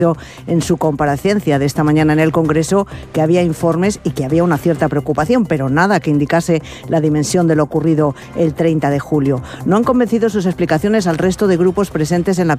en su comparecencia de esta mañana en el Congreso que había informes y que había una cierta preocupación, pero nada que indicase la dimensión de lo ocurrido el 30 de julio. No han convencido sus explicaciones al resto de grupos presentes en la